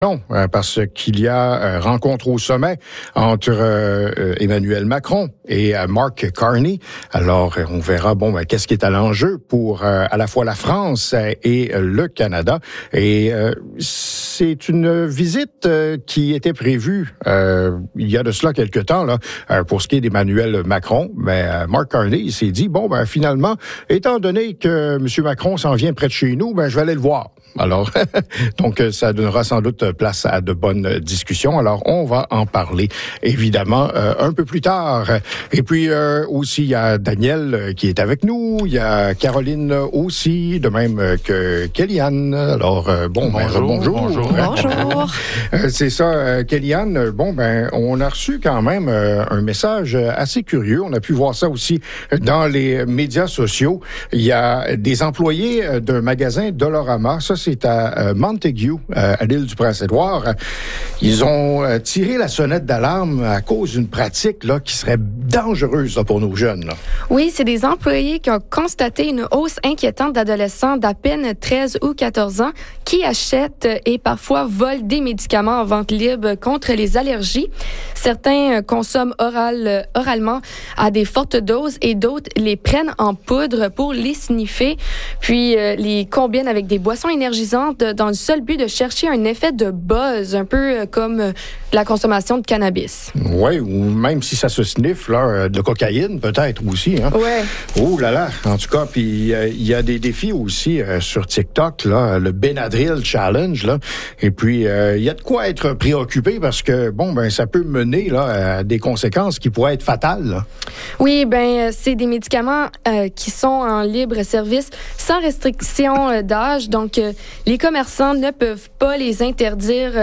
Non, parce qu'il y a rencontre au sommet entre Emmanuel Macron et Mark Carney. Alors, on verra, qu'est-ce qui est à l'enjeu pour à la fois la France et le Canada. Et c'est une visite qui était prévue il y a de cela quelque temps, là, pour ce qui est d'Emmanuel Macron. Mais Mark Carney, il s'est dit, finalement, étant donné que M. Macron s'en vient près de chez nous, je vais aller le voir. Alors, donc, ça donnera sans doute place à de bonnes discussions. Alors, on va en parler, évidemment, un peu plus tard. Et puis, aussi, il y a Daniel qui est avec nous. Il y a Caroline aussi, de même que Kellyanne. Alors, bonjour. Bonjour. C'est ça, Kellyanne. On a reçu quand même un message assez curieux. On a pu voir ça aussi dans les médias sociaux. Il y a des employés d'un magasin Dollarama. Ça, c'est à Montague, à l'île du Prince-Édouard. Ils ont tiré la sonnette d'alarme à cause d'une pratique là, qui serait dangereuse là, pour nos jeunes. Là. Oui, c'est des employés qui ont constaté une hausse inquiétante d'adolescents d'à peine 13 ou 14 ans qui achètent et parfois volent des médicaments en vente libre contre les allergies. Certains consomment oralement à des fortes doses et d'autres les prennent en poudre pour les sniffer, puis les combinent avec des boissons énergisantes dans le seul but de chercher un effet de buzz, un peu comme la consommation de cannabis. Oui, ou même si ça se sniffe, là, de cocaïne peut-être aussi. Hein? Oui. Oh là là, en tout cas, puis il y a des défis aussi sur TikTok, là, le Benadryl Challenge, là, et puis il y a de quoi être préoccupé parce que, ça peut mener là, à des conséquences qui pourraient être fatales. Là. Oui, c'est des médicaments qui sont en libre service sans restriction d'âge, donc les commerçants ne peuvent pas les interdire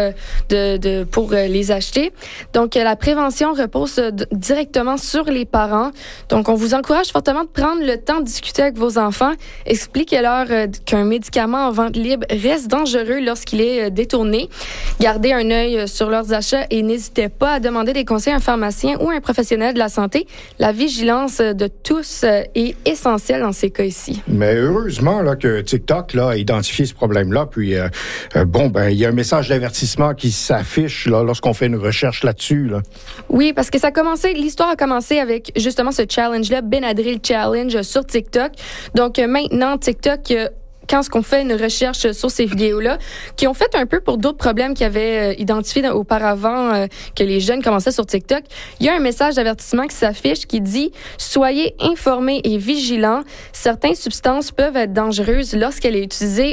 pour les acheter. Donc, la prévention repose directement sur les parents. Donc, on vous encourage fortement de prendre le temps de discuter avec vos enfants. Expliquez-leur qu'un médicament en vente libre reste dangereux lorsqu'il est détourné. Gardez un œil sur leurs achats et n'hésitez pas à demander des conseils à un pharmacien ou à un professionnel de la santé. La vigilance de tous est essentielle dans ces cas ici. Mais heureusement là, que TikTok là, a identifié ce problème-là. Puis, il y a un message d'avertissement qui s'affiche là, lorsqu'on fait une recherche là-dessus. Là. Oui, parce que l'histoire a commencé avec justement ce challenge-là, Benadryl Challenge sur TikTok. Donc maintenant, TikTok... quand on fait une recherche sur ces vidéos-là, qui ont fait un peu pour d'autres problèmes qu'ils avaient identifiés auparavant que les jeunes commençaient sur TikTok, il y a un message d'avertissement qui s'affiche qui dit « Soyez informés et vigilants. Certaines substances peuvent être dangereuses lorsqu'elle est utilisée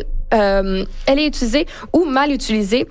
ou mal utilisée.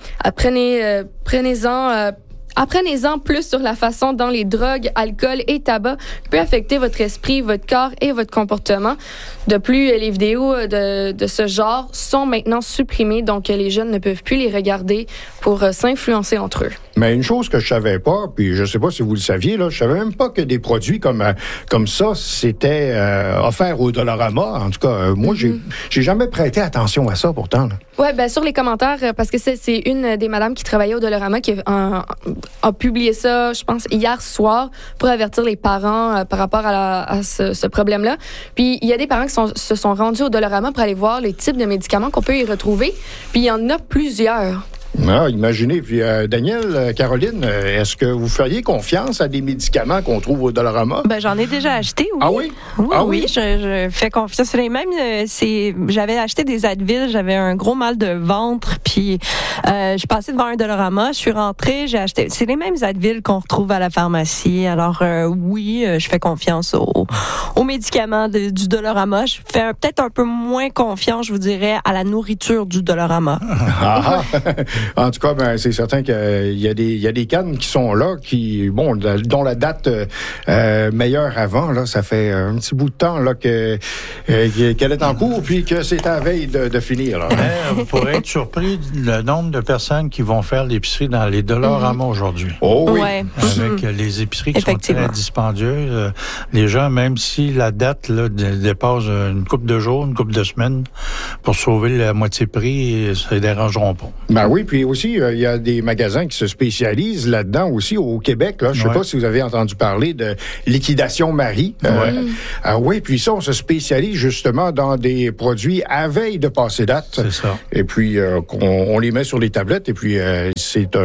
Apprenez-en plus sur la façon dont les drogues, alcool et tabac peuvent affecter votre esprit, votre corps et votre comportement. De plus, les vidéos de ce genre sont maintenant supprimées, donc les jeunes ne peuvent plus les regarder pour s'influencer entre eux. Mais une chose que je savais pas, puis je sais pas si vous le saviez, là, je savais même pas que des produits comme ça, c'était offert au Dollarama. En tout cas, moi, j'ai jamais prêté attention à ça pourtant. Oui, sur les commentaires, parce que c'est une des madames qui travaillait au Dollarama qui a publié ça, je pense, hier soir pour avertir les parents par rapport à ce problème-là. Puis, il y a des parents qui se sont rendus au Dollarama pour aller voir les types de médicaments qu'on peut y retrouver. Puis, il y en a plusieurs. Ah, imaginez. Puis, Daniel, Caroline, est-ce que vous feriez confiance à des médicaments qu'on trouve au Dollarama? J'en ai déjà acheté, oui. Ah oui? Oui, je fais confiance. J'avais acheté des Advil, j'avais un gros mal de ventre, puis je passais devant un Dollarama, je suis rentrée, j'ai acheté. C'est les mêmes Advil qu'on retrouve à la pharmacie. Alors, oui, je fais confiance aux médicaments du Dollarama. Je fais peut-être un peu moins confiance, je vous dirais, à la nourriture du Dollarama. En tout cas, c'est certain qu'il y a des cannes qui sont là, dont la date meilleure avant, là, ça fait un petit bout de temps là qu'elle est en cours, puis que c'est à la veille de finir. Là. Vous pourrez être surpris le nombre de personnes qui vont faire l'épicerie dans les Dollarama aujourd'hui. Oh oui. Ouais. Avec les épiceries qui sont très dispendieuses. Les gens, même si la date là, dépasse une couple de jours, une couple de semaines, pour sauver la moitié prix, ça ne les dérangeront pas. Ben oui, puis aussi, il y a des magasins qui se spécialisent là-dedans aussi au Québec. Là. Je sais pas si vous avez entendu parler de Liquidation Marie. Oui, puis ça, on se spécialise justement dans des produits à veille de passer date. C'est ça. Et puis, on les met sur les tablettes, et puis c'est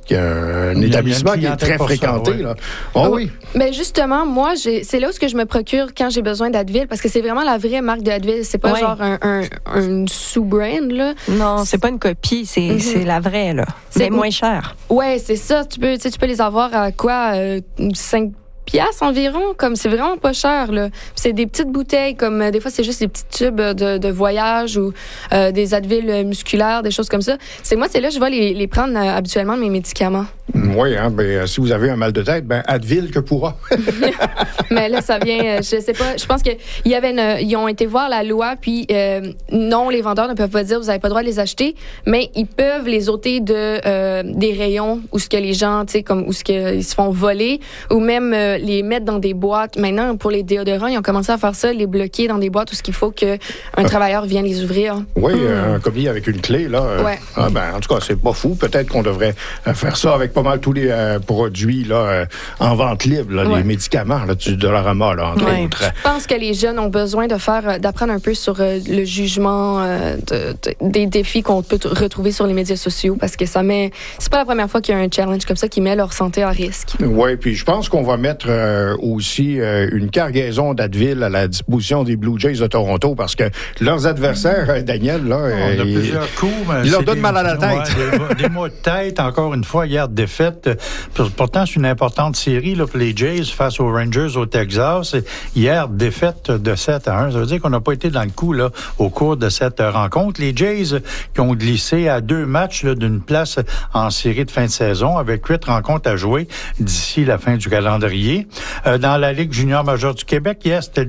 un établissement qui est très fréquenté. Là. Oh, oui. Mais justement, moi, c'est là où je me procure quand j'ai besoin d'Advil, parce que c'est vraiment la vraie marque d'Advil. C'est pas genre un sous-brand, là. Non, c'est pas une copie, c'est la vraie, là. C'est moins cher. Ouais, c'est ça. Tu peux les avoir à quoi? 5 piastres environ, comme c'est vraiment pas cher, là. C'est des petites bouteilles, comme des fois c'est juste des petits tubes de voyage ou des Advil musculaires, des choses comme ça. C'est là je vais les prendre habituellement, mes médicaments. Oui, si vous avez un mal de tête, Advil que pourra. Mais là, ça vient, je sais pas, je pense ils ont été voir la loi, puis non, les vendeurs ne peuvent pas dire vous n'avez pas le droit de les acheter, mais ils peuvent les ôter des rayons où ce que les gens, tu sais, comme où ce que ils se font voler, ou même les mettre dans des boîtes. Maintenant, pour les déodorants, ils ont commencé à faire ça, les bloquer dans des boîtes où ce qu'il faut qu'un travailleur vienne les ouvrir. Oui, un colis avec une clé, là. Ouais. En tout cas, c'est pas fou. Peut-être qu'on devrait faire ça avec pas mal tous les produits là, en vente libre, là, les médicaments là, du Dollarama, là, entre autres. Je pense que les jeunes ont besoin d'apprendre un peu sur le jugement des défis qu'on peut retrouver sur les médias sociaux, parce que c'est pas la première fois qu'il y a un challenge comme ça qui met leur santé à risque. Oui, puis je pense qu'on va mettre aussi une cargaison d'Advil à la disposition des Blue Jays de Toronto, parce que leurs adversaires, Daniel, là, on a plusieurs coups, ils leur donnent mal à la tête. Des maux de tête, encore une fois, hier, défaite. Pourtant, c'est une importante série là, pour les Jays face aux Rangers au Texas. Hier, défaite de 7-1. Ça veut dire qu'on n'a pas été dans le coup là, au cours de cette rencontre. Les Jays qui ont glissé à 2 matchs là, d'une place en série de fin de saison, avec 8 rencontres à jouer d'ici la fin du calendrier. Dans la Ligue junior majeure du Québec, hier, c'était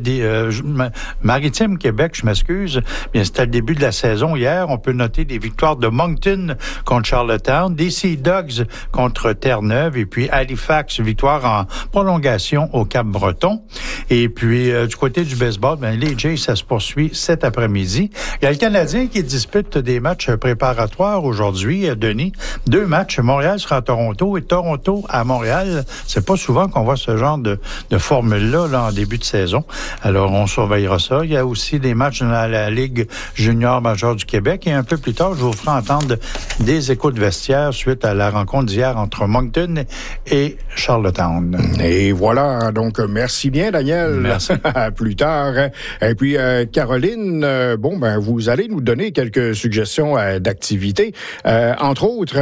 Maritime Québec, je m'excuse. Bien, c'était le début de la saison hier. On peut noter des victoires de Moncton contre Charlottetown, des Sea Dogs contre Terre-Neuve, et puis Halifax, victoire en prolongation au Cap-Breton. Et puis, du côté du baseball, les Jays, ça se poursuit cet après-midi. Il y a le Canadien qui dispute des matchs préparatoires aujourd'hui, Denis. 2 matchs, Montréal sera à Toronto et Toronto à Montréal. C'est pas souvent qu'on voit ce genre de formule-là là, en début de saison. Alors, on surveillera ça. Il y a aussi des matchs dans la Ligue junior majeure du Québec. Et un peu plus tard, je vous ferai entendre des échos de vestiaire suite à la rencontre d'hier entre Moncton et Charlottetown. Et voilà. Donc, merci bien, Daniel. Merci. À plus tard. Et puis, Caroline, vous allez nous donner quelques suggestions d'activités. Entre autres,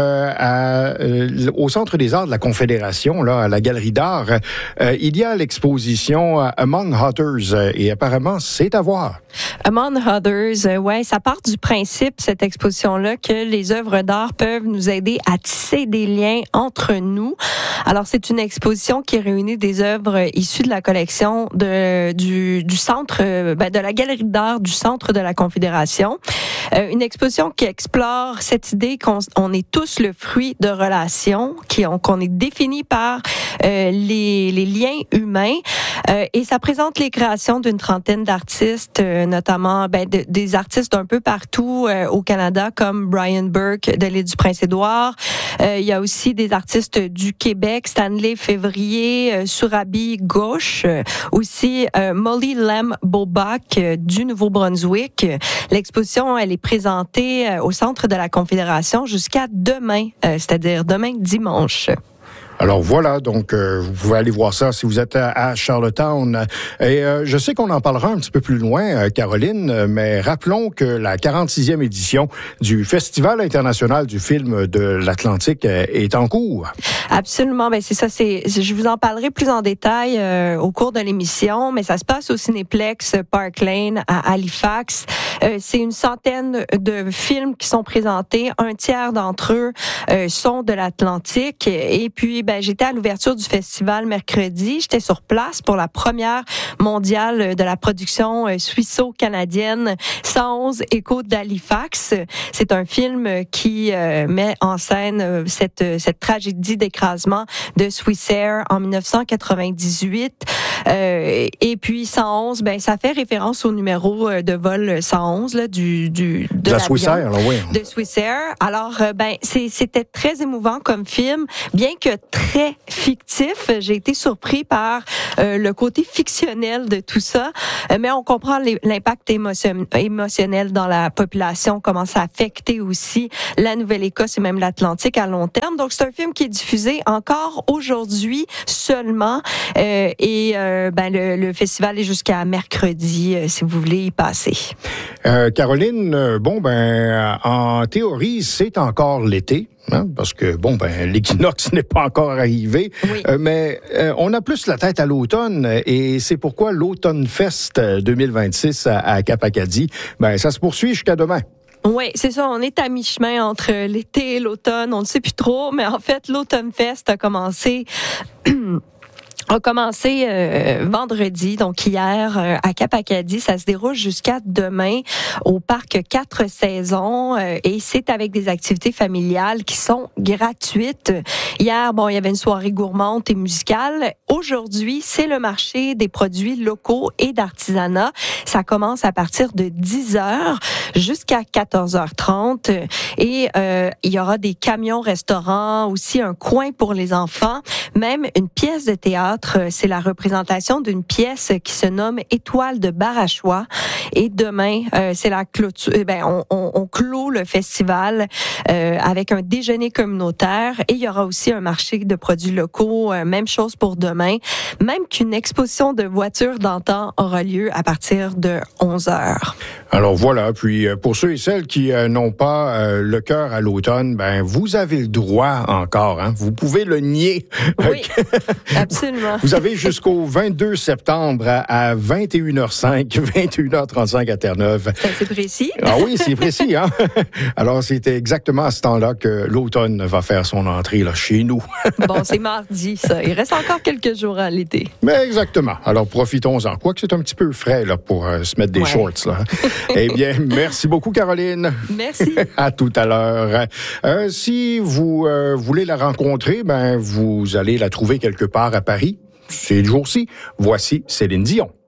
au Centre des Arts de la Confédération, là, à la Galerie d'Art, il y a l'exposition Among Others, et apparemment, c'est à voir. Among Others, ça part du principe, cette exposition-là, que les œuvres d'art peuvent nous aider à tisser des liens entre nous. Alors, c'est une exposition qui réunit des œuvres issues de la collection du centre, de la Galerie d'Art du Centre de la Confédération. Une exposition qui explore cette idée qu'on est tous le fruit de relations, qu'on est défini par les liens humains. Et ça présente les créations d'une trentaine d'artistes, notamment des artistes d'un peu partout au Canada, comme Brian Burke de l'île du Prince-Édouard. Il y a aussi des artistes du Québec, Stanley Février, Surabi Gauche, aussi Molly Lem Bobak du Nouveau-Brunswick. L'exposition, elle est présentée au Centre de la Confédération jusqu'à demain, c'est-à-dire demain dimanche. Alors voilà, donc vous pouvez aller voir ça si vous êtes à Charlottetown. Et je sais qu'on en parlera un petit peu plus loin, Caroline, mais rappelons que la 46e édition du Festival international du film de l'Atlantique est en cours. Absolument, c'est ça. Je vous en parlerai plus en détail au cours de l'émission, mais ça se passe au Cinéplex Park Lane à Halifax. C'est une centaine de films qui sont présentés. Un tiers d'entre eux sont de l'Atlantique, et puis, j'étais à l'ouverture du festival mercredi. J'étais sur place pour la première mondiale de la production suisseau-canadienne 111 Échos d'Halifax. C'est un film qui met en scène cette tragédie d'écrasement de Swissair en 1998. Et puis 111, ça fait référence au numéro de vol 111 là, de la Swissair, là, oui. De Swissair. Alors, c'était très émouvant comme film, bien que très fictif. J'ai été surpris par le côté fictionnel de tout ça, mais on comprend l'impact émotionnel dans la population, comment ça a affecté aussi la Nouvelle-Écosse et même l'Atlantique à long terme. Donc, c'est un film qui est diffusé encore aujourd'hui seulement, et le festival est jusqu'à mercredi, si vous voulez y passer. Caroline, en théorie, c'est encore l'été. Hein, parce que, l'équinoxe n'est pas encore arrivé, oui. Mais on a plus la tête à l'automne et c'est pourquoi l'Automne Fest 2026 à Cap-Acadie, ça se poursuit jusqu'à demain. Oui, c'est ça. On est à mi-chemin entre l'été et l'automne. On ne sait plus trop, mais en fait, l'Automne Fest a commencé... vendredi, donc hier, à Cap-Acadie. Ça se déroule jusqu'à demain au parc 4 Saisons et c'est avec des activités familiales qui sont gratuites. Hier, il y avait une soirée gourmande et musicale. Aujourd'hui, c'est le marché des produits locaux et d'artisanat. Ça commence à partir de 10h jusqu'à 14h30 et il y aura des camions restaurants, aussi un coin pour les enfants, même une pièce de théâtre. C'est la représentation d'une pièce qui se nomme Étoile de Barachois. Et demain, c'est la clôture. On clôt le festival avec un déjeuner communautaire et il y aura aussi un marché de produits locaux. Même chose pour demain. Même qu'une exposition de voitures d'antan aura lieu à partir de 11h. Alors voilà. Puis pour ceux et celles qui n'ont pas le cœur à l'automne, vous avez le droit encore. Hein? Vous pouvez le nier. Oui, absolument. Vous avez jusqu'au 22 septembre à 21h05, 21h35 à Terre-Neuve. C'est assez précis. Ah oui, c'est précis, hein? Alors, c'était exactement à ce temps-là que l'automne va faire son entrée là, chez nous. Bon, c'est mardi, ça. Il reste encore quelques jours à l'été. Mais exactement. Alors, profitons-en. Quoique c'est un petit peu frais là, pour se mettre des shorts. Là. Eh bien, merci beaucoup, Caroline. Merci. À tout à l'heure. Si vous voulez la rencontrer, vous allez la trouver quelque part à Paris. Ces jours-ci, voici Céline Dion.